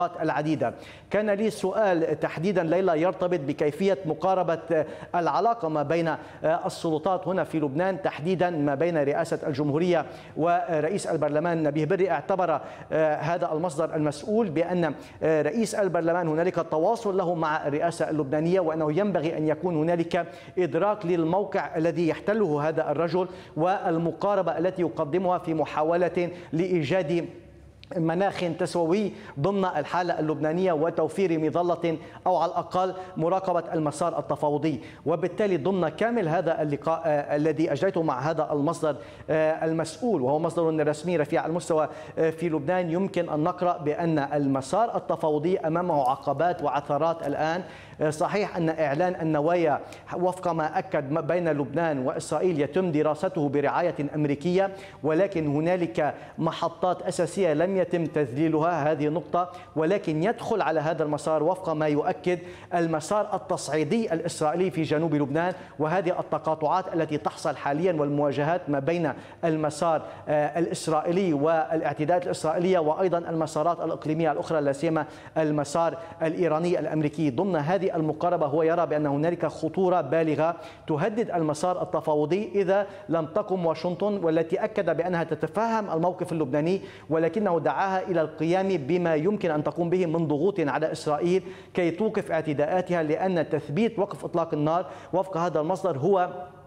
العديدة. كان لي سؤال تحديدا ليلى يرتبط بكيفية مقاربة العلاقة ما بين السلطات هنا في لبنان، تحديدا ما بين رئاسة الجمهورية ورئيس البرلمان. نبيه بري اعتبر هذا المصدر المسؤول بأن رئيس البرلمان هنالك تواصل له مع الرئاسة اللبنانية، وأنه ينبغي أن يكون هنالك إدراك للموقع الذي يحتله هذا الرجل والمقاربة التي يقدمها في محاولة لإيجاد مناخ تسوي ضمن الحالة اللبنانية وتوفير مظلة أو على الأقل مراقبة المسار التفاوضي. وبالتالي ضمن كامل هذا اللقاء الذي أجريته مع هذا المصدر المسؤول، وهو مصدر رسمي رفيع المستوى في لبنان، يمكن أن نقرأ بأن المسار التفاوضي أمامه عقبات وعثرات الآن. صحيح أن إعلان النوايا وفق ما أكد بين لبنان وإسرائيل يتم دراسته برعاية أمريكية، ولكن هنالك محطات أساسية لم يتم تذليلها، هذه نقطة. ولكن يدخل على هذا المسار وفق ما يؤكد المسار التصعيدي الإسرائيلي في جنوب لبنان، وهذه التقاطعات التي تحصل حاليا والمواجهات ما بين المسار الإسرائيلي والاعتداءات الإسرائيلية وأيضا المسارات الإقليمية الأخرى، لا سيما المسار الإيراني الأمريكي. ضمن هذه المقاربة هو يرى بأن هنالك خطورة بالغة تهدد المسار التفاوضي إذا لم تقم واشنطن، والتي أكد بأنها تتفهم الموقف اللبناني، ولكنه دعاها إلى القيام بما يمكن أن تقوم به من ضغوط على إسرائيل كي توقف اعتداءاتها، لأن تثبيت وقف إطلاق النار وفق هذا المصدر هو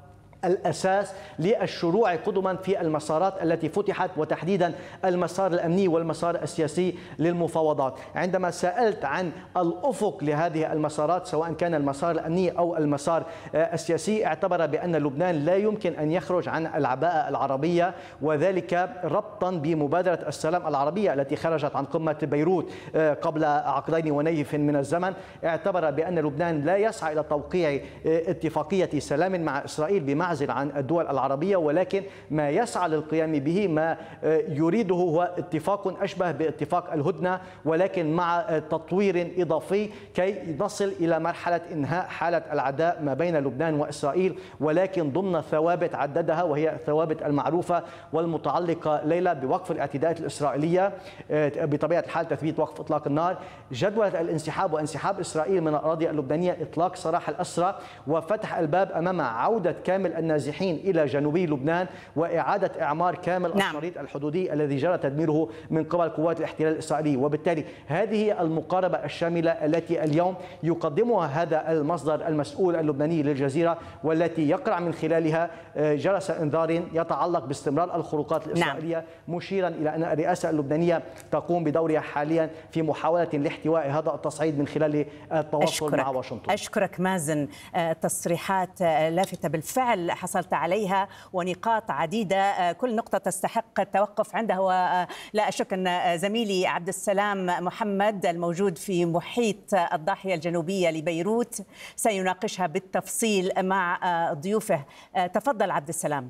الأساس للشروع قدما في المسارات التي فتحت، وتحديدا المسار الأمني والمسار السياسي للمفاوضات. عندما سألت عن الأفق لهذه المسارات سواء كان المسار الأمني أو المسار السياسي، اعتبر بأن لبنان لا يمكن أن يخرج عن العباءة العربية، وذلك ربطا بمبادرة السلام العربية التي خرجت عن قمة بيروت قبل عقدين ونيف من الزمن. اعتبر بأن لبنان لا يسعى إلى توقيع اتفاقية سلام مع إسرائيل بمعزل عن الدول العربية، ولكن ما يسعى للقيام به ما يريده هو اتفاق أشبه باتفاق الهدنة، ولكن مع تطوير إضافي كي نصل إلى مرحلة إنهاء حالة العداء ما بين لبنان وإسرائيل، ولكن ضمن ثوابت عددها، وهي الثوابت المعروفة والمتعلقة ليلى بوقف الاعتداءات الإسرائيلية، بطبيعة الحال تثبيت وقف إطلاق النار، جدولة الانسحاب وانسحاب إسرائيل من الأراضي اللبنانية، إطلاق سراح الأسرى، وفتح الباب أمام عودة كامل النازحين إلى جنوبي لبنان، وإعادة إعمار كامل الشريط الحدودي الذي جرى تدميره من قبل قوات الاحتلال الإسرائيلي. وبالتالي هذه المقاربة الشاملة التي اليوم يقدمها هذا المصدر المسؤول اللبناني للجزيرة، والتي يقرأ من خلالها جرس إنذار يتعلق باستمرار الخروقات الإسرائيلية، مشيرا إلى أن الرئاسة اللبنانية تقوم بدورها حاليا في محاولة لاحتواء هذا التصعيد من خلال التواصل مع واشنطن. أشكرك مازن، تصريحات لافتة بالفعل حصلت عليها ونقاط عديدة، كل نقطة تستحق التوقف عندها، ولا أشك أن زميلي عبد السلام محمد الموجود في محيط الضاحية الجنوبية لبيروت سيناقشها بالتفصيل مع ضيوفه. تفضل عبد السلام.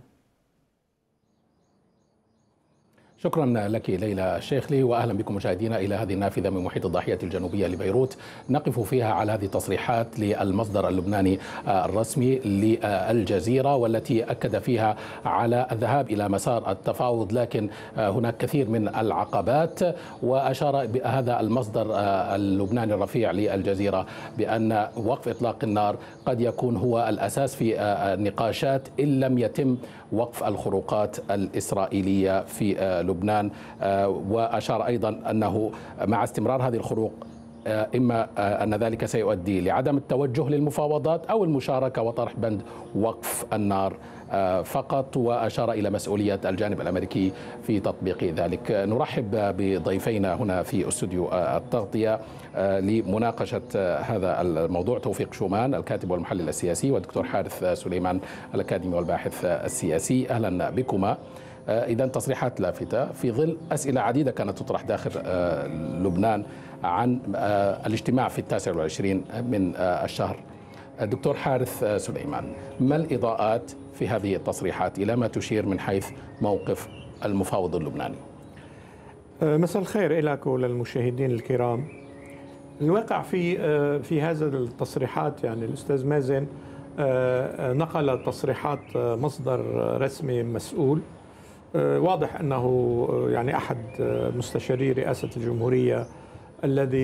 شكرا لك ليلى الشيخلي، واهلا بكم مشاهدينا الى هذه النافذه من محيط الضاحيه الجنوبيه لبيروت، نقف فيها على هذه التصريحات للمصدر اللبناني الرسمي للجزيره، والتي اكد فيها على الذهاب الى مسار التفاوض، لكن هناك كثير من العقبات. واشار بهذا المصدر اللبناني الرفيع للجزيره بان وقف اطلاق النار قد يكون هو الاساس في النقاشات ان لم يتم وقف الخروقات الإسرائيلية في لبنان. وأشار أيضا أنه مع استمرار هذه الخروق إما أن ذلك سيؤدي لعدم التوجه للمفاوضات أو المشاركة وطرح بند وقف النار فقط. وأشار إلى مسؤولية الجانب الأمريكي في تطبيق ذلك. نرحب بضيفينا هنا في استوديو التغطية لمناقشة هذا الموضوع: توفيق شومان الكاتب والمحلل السياسي، والدكتور حارث سليمان الأكاديمي والباحث السياسي. أهلا بكما. إذن تصريحات لافتة في ظل أسئلة عديدة كانت تطرح داخل لبنان عن الاجتماع في 29 من الشهر. الدكتور حارث سليمان، ما الإضاءات في هذه التصريحات؟ إلى ما تشير من حيث موقف المفاوض اللبناني؟ مساء الخير لك وللمشاهدين الكرام. الواقع في هذا التصريحات، يعني الأستاذ مازن نقل تصريحات مصدر رسمي مسؤول، واضح أنه يعني أحد مستشاري رئاسة الجمهورية الذي